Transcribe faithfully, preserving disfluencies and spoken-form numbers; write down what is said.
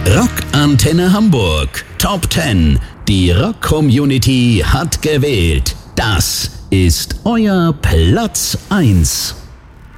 Rock Antenne Hamburg Top zehn. Die Rock-Community hat gewählt. Das ist euer Platz eins.